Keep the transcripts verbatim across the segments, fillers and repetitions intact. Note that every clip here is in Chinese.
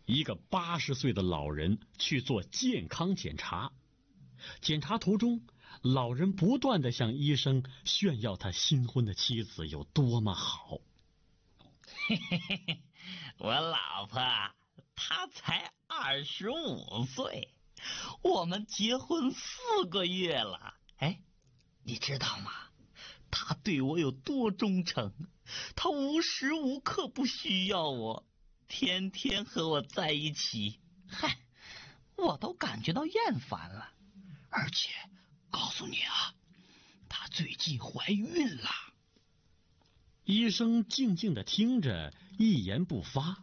一个八十岁的老人去做健康检查。检查途中，老人不断地向医生炫耀他新婚的妻子有多么好。 嘿嘿嘿嘿，我老婆她才二十五岁，我们结婚四个月了。哎，你知道吗？她对我有多忠诚，她无时无刻不需要我，天天和我在一起。嗨，我都感觉到厌烦了。而且告诉你啊，她最近怀孕了。 医生静静地听着，一言不发。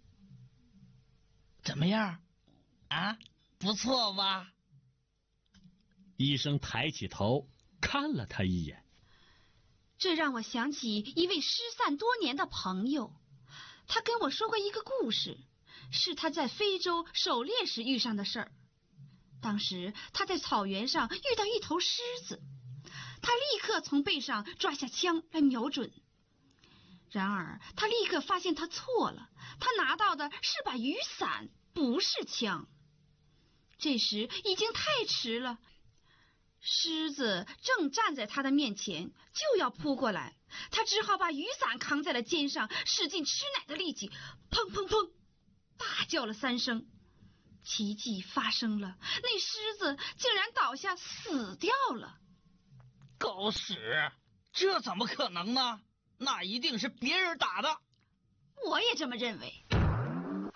怎么样啊？不错吧？ 医生抬起头看了他一眼。 这让我想起一位失散多年的朋友，他跟我说过一个故事，是他在非洲狩猎时遇上的事儿。当时他在草原上遇到一头狮子，他立刻从背上抓下枪来瞄准。然而他立刻发现他错了，他拿到的是把雨伞，不是枪。这时已经太迟了，狮子正站在他的面前，就要扑过来，他只好把雨伞扛在了肩上，使尽吃奶的力气，砰砰砰，大叫了三声。奇迹发生了，那狮子竟然倒下死掉了。 狗屎！这怎么可能呢？那一定是别人打的。 我也这么认为。